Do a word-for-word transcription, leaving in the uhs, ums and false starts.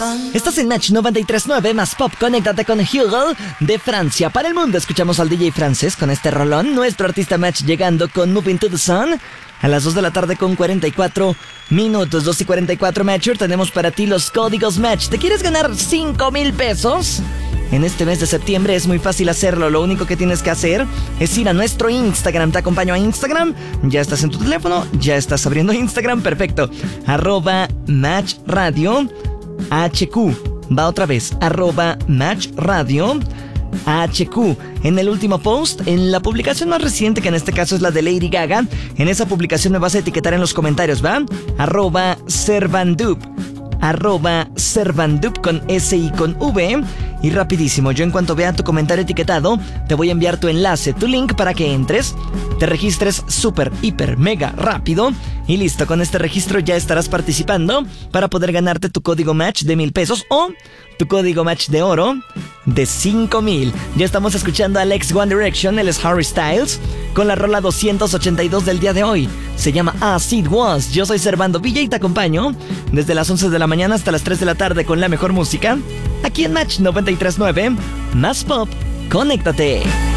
Estás en Match noventa y tres punto nueve más Pop. Conéctate con Hugo de Francia para el mundo. Escuchamos al D J francés con este rolón. Nuestro artista Match llegando con Moving to the Sun a las dos de la tarde con cuarenta y cuatro minutos. dos y cuarenta y cuatro, Matcher. Tenemos para ti los códigos Match. ¿Te quieres ganar cinco mil pesos? En este mes de septiembre es muy fácil hacerlo. Lo único que tienes que hacer es ir a nuestro Instagram. Te acompaño a Instagram. Ya estás en tu teléfono. Ya estás abriendo Instagram. Perfecto. Arroba Match Radio H Q. Va otra vez. Arroba Match Radio H Q. En el último post, en la publicación más reciente, que en este caso es la de Lady Gaga, en esa publicación me vas a etiquetar en los comentarios, ¿va? Arroba Servandup. Arroba Servandup con S y con V. Y rapidísimo, yo en cuanto vea tu comentario etiquetado, te voy a enviar tu enlace, tu link para que entres, te registres súper, hiper, mega rápido. Y listo, con este registro ya estarás participando para poder ganarte tu código Match de mil pesos o tu código Match de oro de cinco mil. Ya estamos escuchando a Alex One Direction, él es Harry Styles, con la rola doscientos ochenta y dos del día de hoy. Se llama As It Was. Yo soy Servando Villa y te acompaño desde las once de la mañana hasta las tres de la tarde con la mejor música, aquí en Match noventa y tres punto nueve, más Pop. Conéctate.